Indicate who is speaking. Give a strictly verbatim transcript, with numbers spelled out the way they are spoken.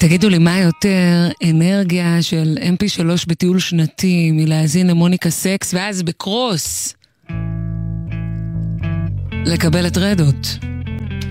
Speaker 1: תגידו לי, מה יותר אנרגיה של אם פי שלוש בטיול שנתי מלהזין למוניקה סקס ואז בקרוס לקבל את רדות?